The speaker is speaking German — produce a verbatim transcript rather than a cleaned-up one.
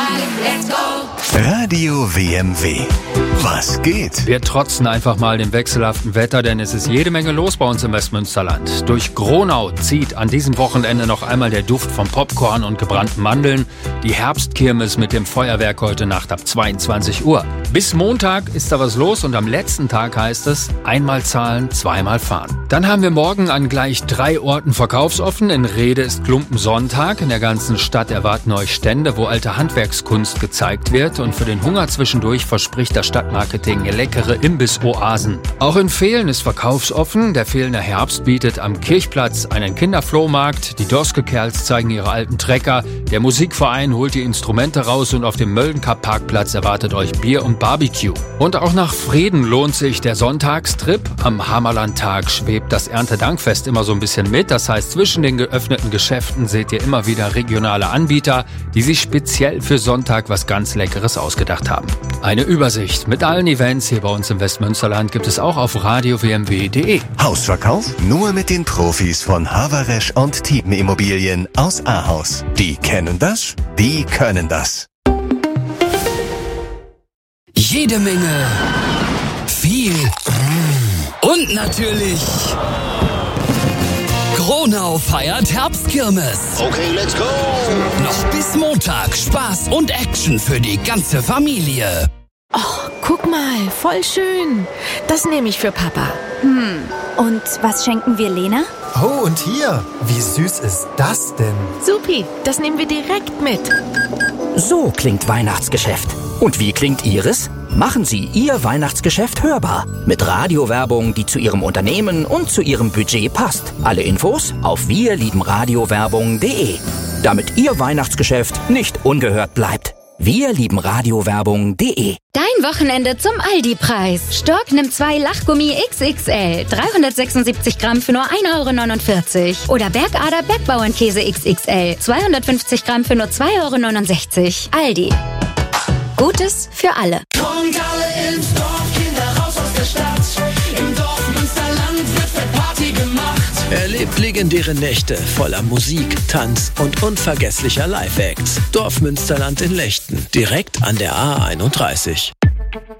let's go. Radio W M W. Was geht? Wir trotzen einfach mal dem wechselhaften Wetter, denn es ist jede Menge los bei uns im Westmünsterland. Durch Gronau zieht an diesem Wochenende noch einmal der Duft von Popcorn und gebrannten Mandeln. Die Herbstkirmes mit dem Feuerwerk heute Nacht ab zweiundzwanzig Uhr. Bis Montag ist da was los und am letzten Tag heißt es, einmal zahlen, zweimal fahren. Dann haben wir morgen an gleich drei Orten verkaufsoffen. In Rhede ist Klumpensonntag. In der ganzen Stadt erwarten euch Stände, wo alte Handwerkskunst gezeigt wird. Und für den Hunger zwischendurch verspricht das Stadtmarketing leckere Imbiss-Oasen. Auch in Vehlen ist verkaufsoffen. Der Vehlener Herbst bietet am Kirchplatz einen Kinderflohmarkt. Die Doske-Kerls zeigen ihre alten Trecker. Der Musikverein holt die Instrumente raus und auf dem Möllenka-Parkplatz erwartet euch Bier und Barbecue. Und auch nach Vreden lohnt sich der Sonntagstrip. Am Hammerlandtag schwebt das Erntedankfest immer so ein bisschen mit. Das heißt, zwischen den geöffneten Geschäften seht ihr immer wieder regionale Anbieter, die sich speziell für Sonntag was ganz Leckeres ausgedacht haben. Eine Übersicht mit allen Events hier bei uns im Westmünsterland gibt es auch auf radio w m w punkt d e. Hausverkauf? Nur mit den Profis von Havaresch und Tiepen Immobilien aus Ahaus. Die kennen das, die können das. Jede Menge. Viel. Und natürlich Gronau feiert Herbstkirmes. Okay, let's go. Noch bis Montag Spaß und Action für die ganze Familie. Oh, guck mal, voll schön. Das nehme ich für Papa. Hm, und was schenken wir Lena? Oh, und hier, wie süß ist das denn? Supi, das nehmen wir direkt mit. So klingt Weihnachtsgeschäft. Und wie klingt Ihres? Machen Sie Ihr Weihnachtsgeschäft hörbar. Mit Radiowerbung, die zu Ihrem Unternehmen und zu Ihrem Budget passt. Alle Infos auf wir lieben radiowerbung punkt de. Damit Ihr Weihnachtsgeschäft nicht ungehört bleibt. wir lieben radiowerbung punkt de. Dein Wochenende zum Aldi-Preis. Stork nimmt zwei Lachgummi X X L, dreihundertsechsundsiebzig Gramm für nur ein Euro neunundvierzig. Oder Bergader Bergbauernkäse X X L, zweihundertfünfzig Gramm für nur zwei Euro neunundsechzig. Aldi. Gutes für alle. Kommt alle ins Dorf, Kinder raus aus der Stadt. Im Dorf Münsterland wird fett Party gemacht. Erlebt legendäre Nächte voller Musik, Tanz und unvergesslicher Live-Acts. Dorf Münsterland in Lechten, direkt an der A einunddreißig.